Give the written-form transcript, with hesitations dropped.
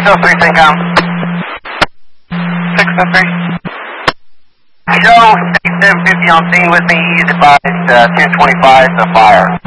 603 Syncom. 603. Show 750 on scene with me. He's advised 1025 to fire.